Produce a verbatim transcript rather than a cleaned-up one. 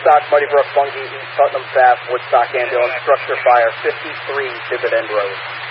Woodstock, Muddy Brook, Bungay, East Putnam, Pfaff, Woodstock Ambulance, Structure Fire, fifty-three Dividend Road.